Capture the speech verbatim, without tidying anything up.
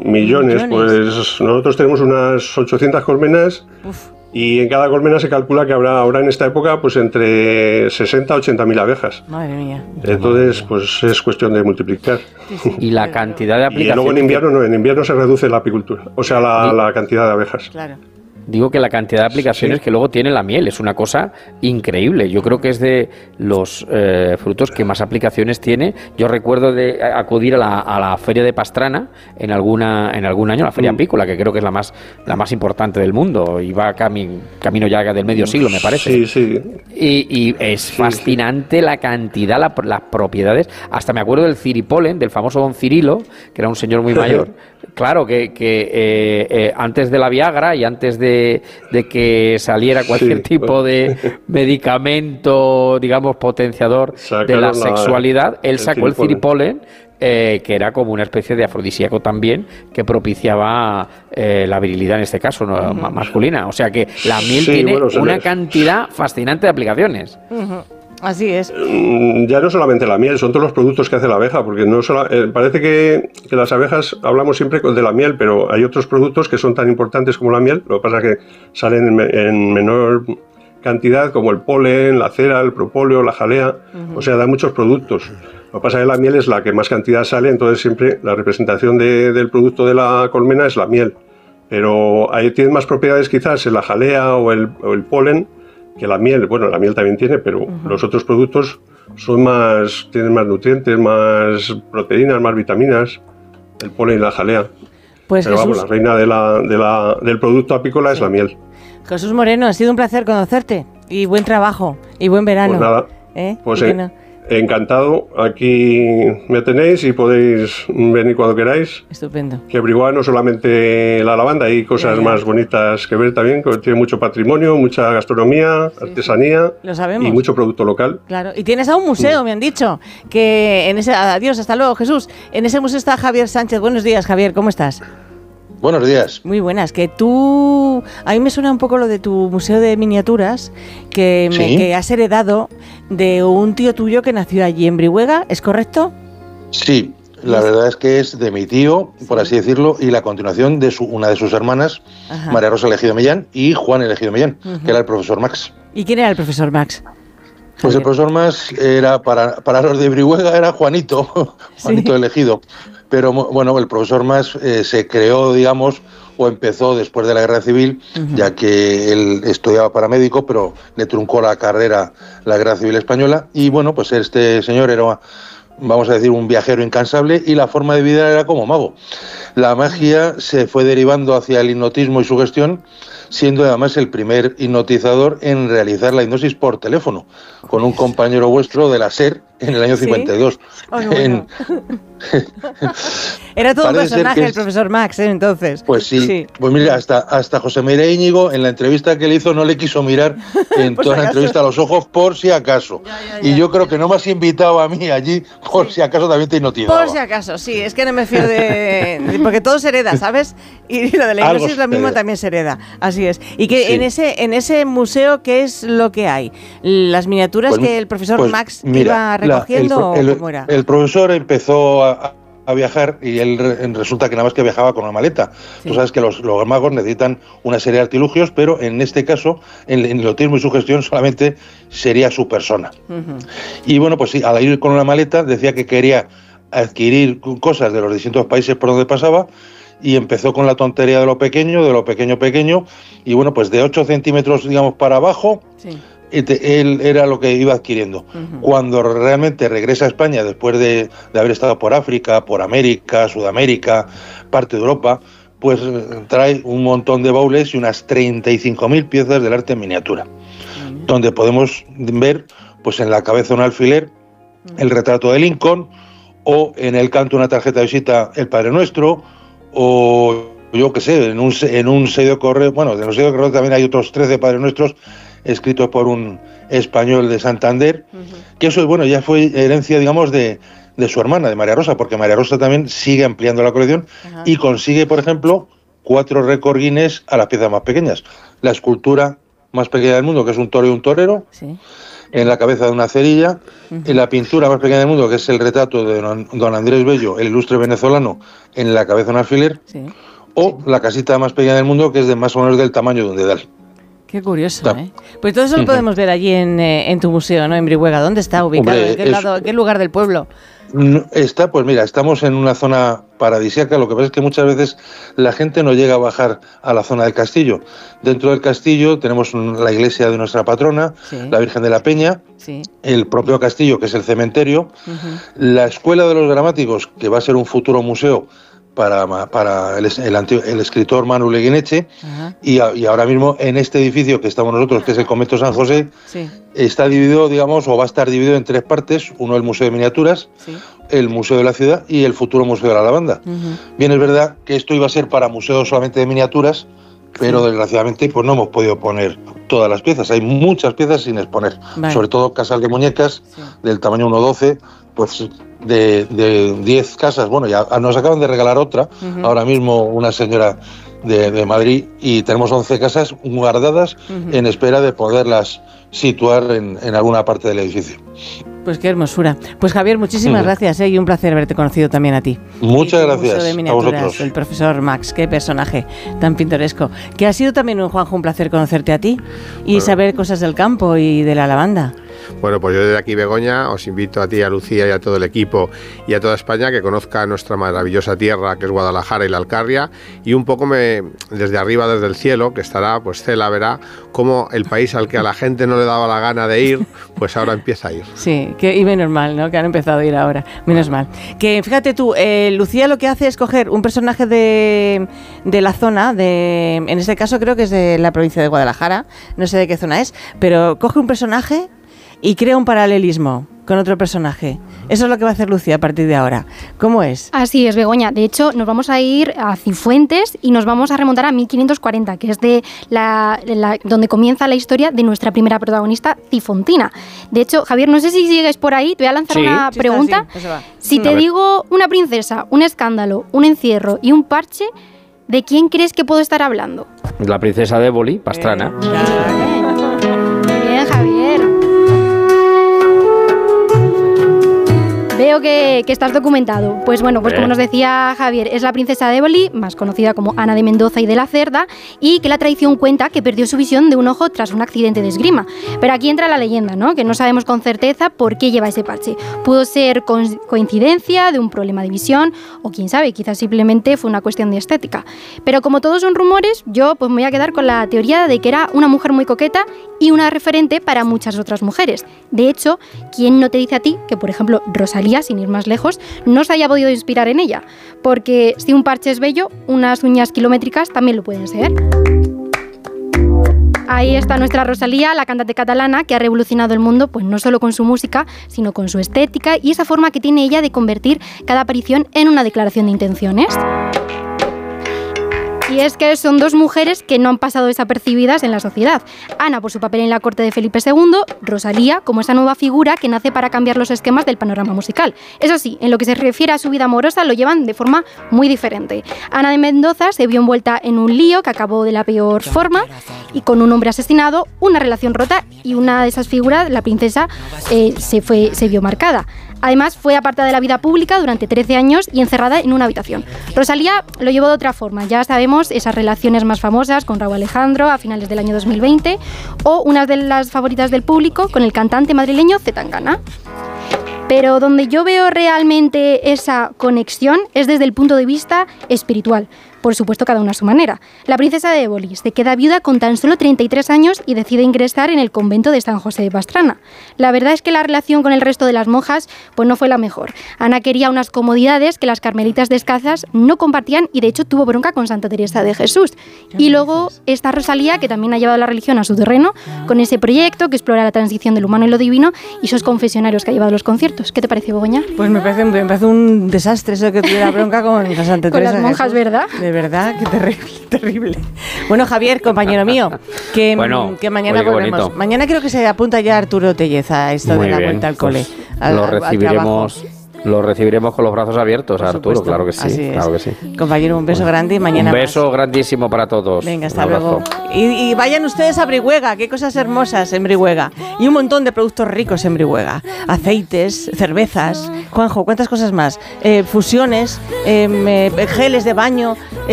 Millones, millones, pues nosotros tenemos unas ochocientas colmenas. Uf. Y en cada colmena se calcula que habrá ahora en esta época pues entre sesenta a ochenta mil abejas. Madre mía. Entonces, pues es cuestión de multiplicar. Sí, sí. Y la cantidad de aplicaciones. Y luego en invierno no, en invierno se reduce la apicultura, o sea, la, la cantidad de abejas. Claro. Digo que la cantidad de aplicaciones sí. que luego tiene la miel es una cosa increíble. Yo creo que es de los eh, frutos que más aplicaciones tiene. Yo recuerdo de acudir a la, a la feria de Pastrana en alguna en algún año, la feria mm. apícola, que creo que es la más la más importante del mundo y va cami, camino ya del medio siglo, me parece. Sí, sí. Y, y es sí, fascinante sí. la cantidad, la, las propiedades. Hasta me acuerdo del ciripolen, del famoso don Cirilo, que era un señor muy mayor. Claro, que, que eh, eh, antes de la Viagra y antes de, de que saliera cualquier sí. tipo de medicamento, digamos, potenciador Sacaron de la, la sexualidad, él el sacó el ciripolen, eh, que era como una especie de afrodisíaco también, que propiciaba eh, la virilidad en este caso, ¿no? uh-huh. masculina. O sea que la miel sí, tiene bueno, una cantidad fascinante de aplicaciones. Uh-huh. Así es. Ya no solamente la miel, son todos los productos que hace la abeja, porque no solo, eh, parece que, que las abejas hablamos siempre de la miel, pero hay otros productos que son tan importantes como la miel, lo que pasa es que salen en, en menor cantidad, como el polen, la cera, el propóleo, la jalea, uh-huh. o sea, da muchos productos. Lo que pasa es que la miel es la que más cantidad sale, entonces siempre la representación de, del producto de la colmena es la miel, pero ahí tiene más propiedades quizás en la jalea o el, o el polen, que la miel. Bueno, la miel también tiene, pero uh-huh. los otros productos son más, tienen más nutrientes, más proteínas, más vitaminas, el polen y la jalea. Pues pero Jesús, vamos, la reina de la, de la, del producto apícola sí. es la miel. Jesús Moreno, ha sido un placer conocerte y buen trabajo y buen verano. Pues nada, ¿Eh? pues eh, no? encantado. Aquí me tenéis y podéis venir cuando queráis. Estupendo. Que Brihuega no solamente la lavanda, hay cosas ya, ya. más bonitas que ver también, que tiene mucho patrimonio, mucha gastronomía, sí, artesanía sí. Lo sabemos. Y mucho producto local. Claro, y tienes a un museo, sí. me han dicho, que en ese, adiós, hasta luego Jesús, en ese museo está Javier Sánchez. Buenos días, Javier, ¿cómo estás? Buenos días. Muy buenas, que tú, a mí me suena un poco lo de tu museo de miniaturas, que, me, ¿Sí? que has heredado de un tío tuyo que nació allí en Brihuega, ¿es correcto? Sí, la verdad es que es de mi tío, sí. por así decirlo, y la continuación de su, una de sus hermanas, Ajá. María Rosa Elegido Millán, y Juan Elegido Millán, uh-huh. que era el profesor Max. ¿Y quién era el profesor Max? Pues Javier. El profesor Max era, para, para los de Brihuega, era Juanito, Juanito ¿Sí? Elegido. Pero bueno, el profesor Max eh, se creó, digamos, o empezó después de la Guerra Civil, uh-huh. ya que él estudiaba para médico, pero le truncó la carrera la Guerra Civil Española. Y bueno, pues este señor era, vamos a decir, un viajero incansable y la forma de vida era como mago. La magia se fue derivando hacia el hipnotismo y su gestión, siendo además el primer hipnotizador en realizar la hipnosis por teléfono, con un compañero vuestro de la SER en el año ¿Sí? cincuenta y dos. Oh, bueno. en... Era todo un personaje es... el profesor Max, ¿eh? Entonces. Pues sí. sí. Pues mira, hasta, hasta José María Íñigo, en la entrevista que le hizo, no le quiso mirar en toda la entrevista a los ojos por si acaso. Ya, ya, ya. Y yo creo que no me has invitado a mí allí por sí. si acaso también te hipnotizaba. Por si acaso, sí. Es que no me fío de... de porque todo se hereda, ¿sabes? Y lo de la hipnosis lo mismo también se hereda. Así es. Y que sí. en ese en ese museo, ¿qué es lo que hay? ¿Las miniaturas pues, que el profesor pues, Max mira, iba recogiendo? La, el, ¿o cómo era? El profesor empezó a... a viajar y él resulta que nada más que viajaba con una maleta. Sí. Tú sabes que los, los magos necesitan una serie de artilugios, pero en este caso, en el hipnotismo y su gestión, solamente sería su persona. Uh-huh. Y bueno, pues sí, al ir con una maleta decía que quería adquirir cosas de los distintos países por donde pasaba y empezó con la tontería de lo pequeño, de lo pequeño pequeño, y bueno, pues de ocho centímetros, digamos, para abajo, sí. él era lo que iba adquiriendo. Uh-huh. Cuando realmente regresa a España, después de, de haber estado por África, por América, Sudamérica, parte de Europa, pues trae un montón de baúles y unas treinta y cinco mil piezas del arte en miniatura, uh-huh. donde podemos ver, pues en la cabeza un alfiler, uh-huh. el retrato de Lincoln, o en el canto una tarjeta de visita el Padre Nuestro, o yo qué sé, en un, en un sello de correo, bueno, en los sellos de correo también hay otros trece Padres Nuestros, escrito por un español de Santander, uh-huh. que eso, bueno, ya fue herencia, digamos, de, de su hermana, de María Rosa, porque María Rosa también sigue ampliando la colección uh-huh. y consigue, por ejemplo, cuatro récord Guinness a las piezas más pequeñas. La escultura más pequeña del mundo, que es un toro y un torero, sí. en la cabeza de una cerilla, uh-huh. en la pintura más pequeña del mundo, que es el retrato de don, don Andrés Bello, el ilustre venezolano, en la cabeza de un alfiler, sí. o sí. la casita más pequeña del mundo, que es de más o menos del tamaño de un dedal. Qué curioso, ¿eh? Pues todo eso lo podemos ver allí en, en tu museo, ¿no? En Brihuega. ¿Dónde está ubicado? Hombre, ¿En qué, es, lado, qué lugar del pueblo? Está, pues mira, estamos en una zona paradisíaca. Lo que pasa es que muchas veces la gente no llega a bajar a la zona del castillo. Dentro del castillo tenemos un, la iglesia de nuestra patrona, sí. la Virgen de la Peña, sí. el propio castillo, que es el cementerio, uh-huh. la Escuela de los Gramáticos, que va a ser un futuro museo para, para el, el, el escritor Manu Leguineche, uh-huh. y, a, y ahora mismo en este edificio que estamos nosotros, que es el Convento San José, sí. está dividido, digamos, o va a estar dividido en tres partes: uno el Museo de Miniaturas, sí. el Museo de la Ciudad y el futuro Museo de la Lavanda. Uh-huh. Bien, es verdad que esto iba a ser para museos solamente de miniaturas, pero sí. desgraciadamente pues no hemos podido poner todas las piezas. Hay muchas piezas sin exponer, vale. sobre todo casas de muñecas sí. del tamaño uno doce, pues de, de diez casas. Bueno, ya nos acaban de regalar otra, uh-huh. ahora mismo una señora de, de Madrid, y tenemos once casas guardadas uh-huh. en espera de poderlas situar en, en alguna parte del edificio. Pues qué hermosura. Pues Javier, muchísimas uh-huh. gracias, ¿eh? Y un placer haberte conocido también a ti. Muchas gracias de a vosotros. El profesor Max, qué personaje tan pintoresco. Que ha sido también, un Juanjo, un placer conocerte a ti y bueno. saber cosas del campo y de la lavanda. Bueno, pues yo desde aquí, Begoña, os invito a ti, a Lucía y a todo el equipo y a toda España que conozca nuestra maravillosa tierra, que es Guadalajara y la Alcarria, y un poco me, desde arriba, desde el cielo, que estará, pues Cela verá cómo el país al que a la gente no le daba la gana de ir, pues ahora empieza a ir. Sí, que, y menos mal, ¿no? Que han empezado a ir ahora, menos mal. Que fíjate tú, eh, Lucía lo que hace es coger un personaje de, de la zona, de, en este caso creo que es de la provincia de Guadalajara, no sé de qué zona es, pero coge un personaje y crea un paralelismo con otro personaje. Eso es lo que va a hacer Lucía a partir de ahora. ¿Cómo es? Así es, Begoña. De hecho, nos vamos a ir a Cifuentes y nos vamos a remontar a mil quinientos cuarenta, que es de la, la, donde comienza la historia de nuestra primera protagonista, Cifontina. De hecho, Javier, no sé si sigues por ahí, te voy a lanzar sí, una sí pregunta. Está, sí. Si te digo una princesa, un escándalo, un encierro y un parche, ¿de quién crees que puedo estar hablando? La princesa de Éboli, Pastrana. Eh, Muy bien, Javier. Veo que, que estás documentado. Pues bueno, pues como nos decía Javier, es la princesa de Éboli, más conocida como Ana de Mendoza y de la Cerda, y que la tradición cuenta que perdió su visión de un ojo tras un accidente de esgrima. Pero aquí entra la leyenda, ¿no? Que no sabemos con certeza por qué lleva ese parche. Pudo ser co- coincidencia de un problema de visión, o quién sabe, quizás simplemente fue una cuestión de estética. Pero como todos son rumores, yo pues me voy a quedar con la teoría de que era una mujer muy coqueta y una referente para muchas otras mujeres. De hecho, ¿quién no te dice a ti que, por ejemplo, Rosalía, sin ir más lejos, no se haya podido inspirar en ella? Porque si un parche es bello, unas uñas kilométricas también lo pueden ser. Ahí está nuestra Rosalía, la cantante catalana que ha revolucionado el mundo, pues no solo con su música, sino con su estética y esa forma que tiene ella de convertir cada aparición en una declaración de intenciones. Y es que son dos mujeres que no han pasado desapercibidas en la sociedad. Ana por su papel en la corte de Felipe segundo, Rosalía como esa nueva figura que nace para cambiar los esquemas del panorama musical. Eso sí, en lo que se refiere a su vida amorosa lo llevan de forma muy diferente. Ana de Mendoza se vio envuelta en un lío que acabó de la peor forma y con un hombre asesinado, una relación rota y una de esas figuras, la princesa, eh, se, fue, se vio marcada. Además, fue apartada de la vida pública durante trece años y encerrada en una habitación. Rosalía lo llevó de otra forma. Ya sabemos esas relaciones más famosas con Raúl Alejandro a finales del año dos mil veinte o una de las favoritas del público con el cantante madrileño C. Tangana. Pero donde yo veo realmente esa conexión es desde el punto de vista espiritual. Por supuesto, cada una a su manera. La princesa de Éboli se queda viuda con tan solo treinta y tres años y decide ingresar en el convento de San José de Pastrana. La verdad es que la relación con el resto de las monjas pues no fue la mejor. Ana quería unas comodidades que las carmelitas descalzas no compartían y de hecho tuvo bronca con Santa Teresa de Jesús. Y luego está Rosalía, que también ha llevado la religión a su terreno con ese proyecto que explora la transición del humano y lo divino y esos confesionarios que ha llevado a los conciertos. ¿Qué te parece, Begoña? Pues me parece, me parece un desastre eso que tuviera bronca con Santa Teresa. Con las monjas, Jesús. ¿Verdad? De verdad, qué terrible, terrible. Bueno, Javier, compañero mío, que, bueno, que mañana oye, volvemos. Mañana creo que se apunta ya Arturo Tellez a esto Muy de la bien, vuelta al pues cole. Al, lo recibiremos. lo recibiremos con los brazos abiertos, Por Arturo, supuesto. claro que sí, Así claro que es. sí. Compañero, un beso grande y mañana Un beso más. grandísimo para todos. Venga, hasta Un abrazo. luego. Y, y vayan ustedes a Brihuega, qué cosas hermosas en Brihuega. Y un montón de productos ricos en Brihuega. Aceites, cervezas. Juanjo, ¿cuántas cosas más? Eh, fusiones, eh, geles de baño.